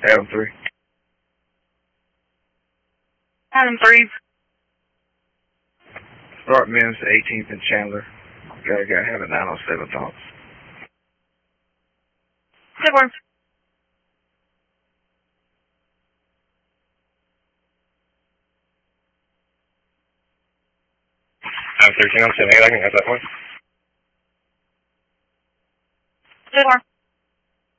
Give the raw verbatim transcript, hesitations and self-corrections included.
Adam three. Adam three. Start Mims to eighteenth and Chandler. Got a guy having nine oh seven thoughts. Good one. Adam thirteen, I'm seven eight, I can have that one.